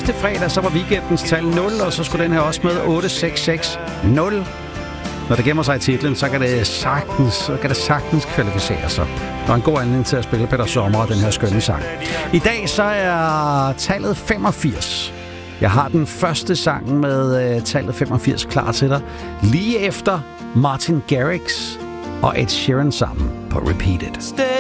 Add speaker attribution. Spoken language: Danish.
Speaker 1: Sidste fredag, så var weekendens tal 0, og så skulle den her også med 8660. Når det gemmer sig i titlen, så kan det sagtens kvalificere sig. Og en god anledning til at spille Peter Sommer og den her skønne sang. I dag så er tallet 85. Jeg har den første sang med tallet 85 klar til dig. Lige efter Martin Garrix og Ed Sheeran sammen på Repeated.